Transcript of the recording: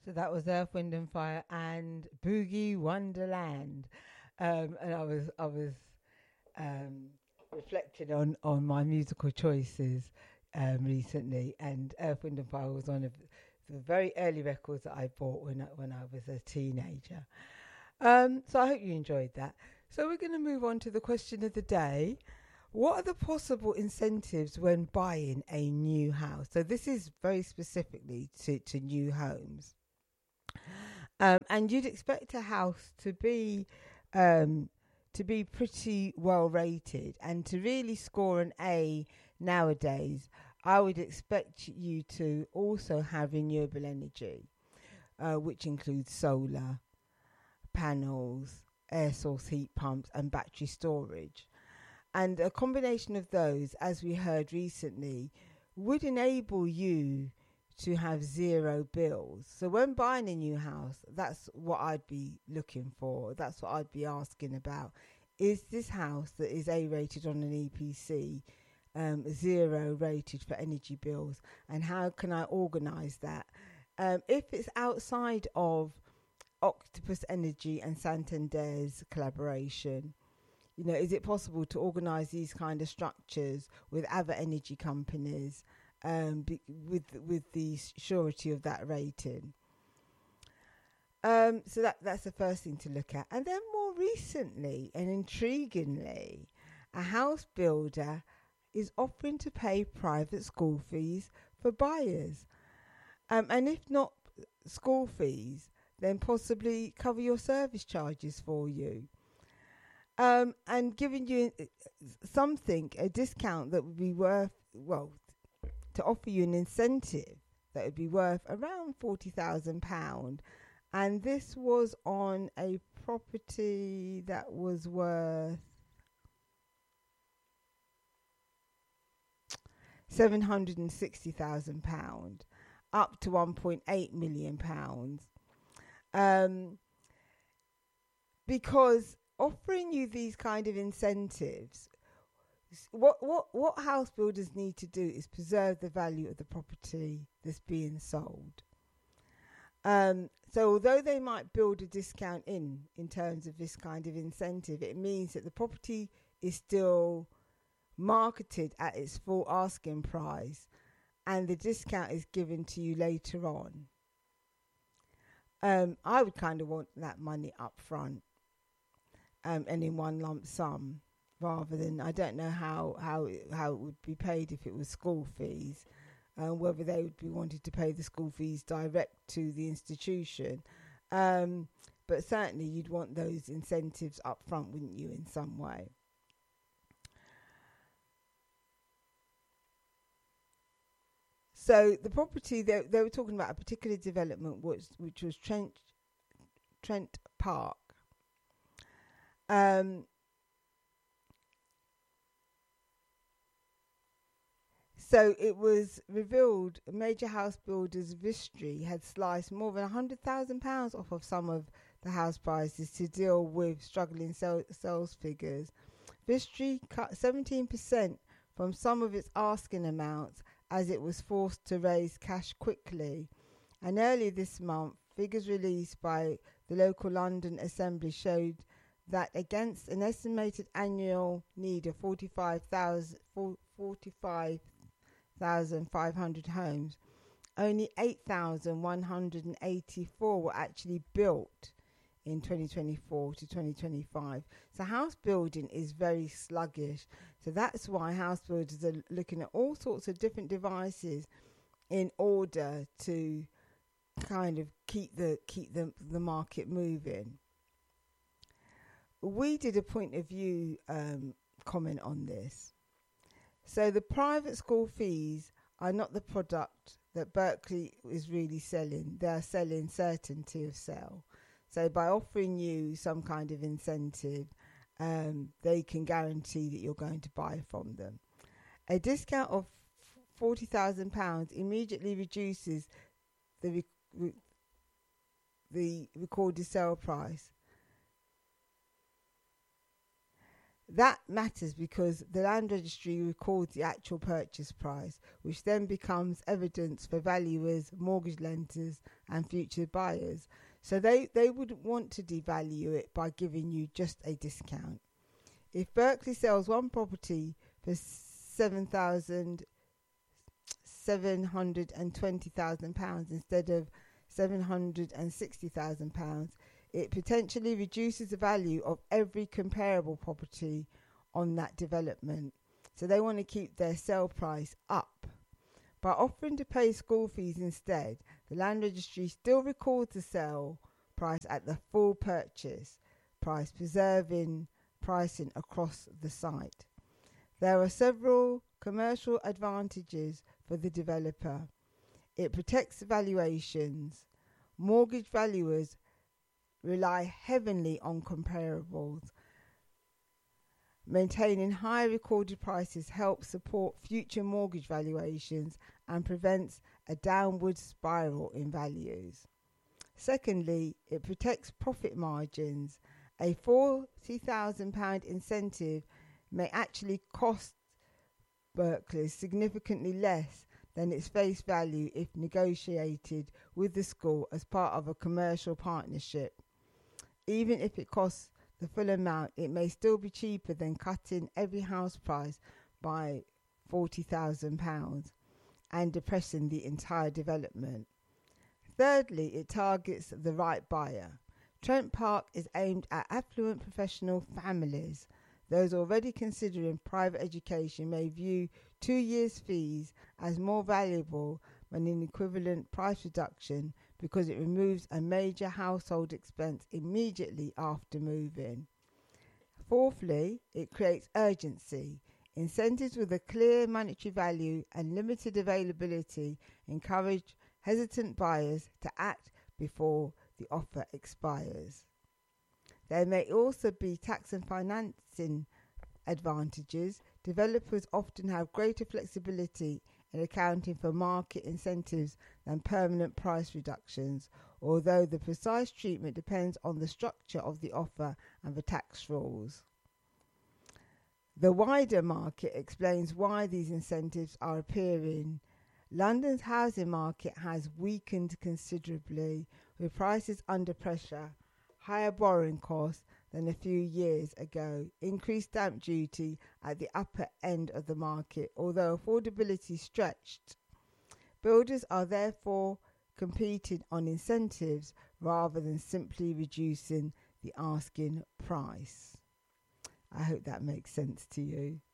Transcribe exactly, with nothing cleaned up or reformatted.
So that was Earth, Wind and Fire and Boogie Wonderland. Um, and I was I was um, reflecting on, on my musical choices um, recently, and Earth, Wind and Fire was one of the very early records that I bought when I, when I was a teenager. Um, so I hope you enjoyed that. So we're going to move on to the question of the day. What are the possible incentives when buying a new house? So this is very specifically to, to new homes. Um, and you'd expect a house to be um, to be pretty well rated and to really score an A nowadays. I would expect you to also have renewable energy, uh, which includes solar panels, air source heat pumps, and battery storage. And a combination of those, as we heard recently, would enable you to have zero bills. So when buying a new house, that's what I'd be looking for. That's what I'd be asking about. Is this house that is A rated on an E P C um, zero rated for energy bills? And how can I organise that? Um, if it's outside of Octopus Energy and Santander's collaboration, you know, is it possible to organise these kind of structures with other energy companies um, be, with with the surety of that rating? Um, so that that's the first thing to look at. And then more recently and intriguingly, a house builder is offering to pay private school fees for buyers. Um, and if not school fees, then possibly cover your service charges for you. Um, and giving you something, a discount that would be worth, well, to offer you an incentive that would be worth around forty thousand pounds. And this was on a property that was worth seven hundred sixty thousand pounds, up to one point eight million pounds. Um, because offering you these kind of incentives, what what what house builders need to do is preserve the value of the property that's being sold. Um, so although they might build a discount in in terms of this kind of incentive, it means that the property is still marketed at its full asking price, and the discount is given to you later on. Um, I would kind of want that money up front, um, and in one lump sum, rather than, I don't know how how it, how it would be paid if it was school fees, uh, whether they would be wanted to pay the school fees direct to the institution, um, but certainly you'd want those incentives up front, wouldn't you, in some way? So the property they, they were talking about, a particular development was which was Trent Trent Park. Um, So it was revealed major house builders Vistry had sliced more than one hundred thousand pounds off of some of the house prices to deal with struggling sell- sales figures. Vistry cut seventeen percent from some of its asking amounts as it was forced to raise cash quickly. And earlier this month, figures released by the local London Assembly showed that against an estimated annual need of forty-five thousand, forty-five thousand five hundred homes, only eight thousand one hundred eighty-four were actually built in twenty twenty-four to twenty twenty-five. So house building is very sluggish. So that's why house builders are looking at all sorts of different devices in order to kind of keep the keep the, the market moving. We did a point of view um, comment on this. So the private school fees are not the product that Berkeley is really selling. They're selling certainty of sale. So by offering you some kind of incentive, um, they can guarantee that you're going to buy from them. A discount of forty thousand pounds immediately reduces the re- re- the recorded sale price. That matters because the land registry records the actual purchase price, which then becomes evidence for valuers, mortgage lenders and future buyers. So they, they wouldn't want to devalue it by giving you just a discount. If Berkeley sells one property for seven thousand seven hundred twenty thousand pounds instead of seven hundred sixty thousand pounds, it potentially reduces the value of every comparable property on that development. So they want to keep their sale price up. By offering to pay school fees instead, the land registry still records the sale price at the full purchase price, preserving pricing across the site. There are several commercial advantages for the developer. It protects valuations. Mortgage valuers rely heavily on comparables. Maintaining high recorded prices helps support future mortgage valuations and prevents a downward spiral in values. Secondly, it protects profit margins. A forty thousand pounds incentive may actually cost Berkeley significantly less than its face value if negotiated with the school as part of a commercial partnership. Even if it costs the full amount, it may still be cheaper than cutting every house price by forty thousand pounds and depressing the entire development. Thirdly, it targets the right buyer. Trent Park is aimed at affluent professional families. Those already considering private education may view two years' fees as more valuable than an equivalent price reduction because it removes a major household expense immediately after moving. Fourthly, it creates urgency. Incentives with a clear monetary value and limited availability encourage hesitant buyers to act before the offer expires. There may also be tax and financing advantages. Developers often have greater flexibility in accounting for market incentives than permanent price reductions, although the precise treatment depends on the structure of the offer and the tax rules. The wider market explains why these incentives are appearing. London's housing market has weakened considerably, with prices under pressure, higher borrowing costs than a few years ago, increased stamp duty at the upper end of the market, although affordability stretched. Builders are therefore competing on incentives rather than simply reducing the asking price. I hope that makes sense to you.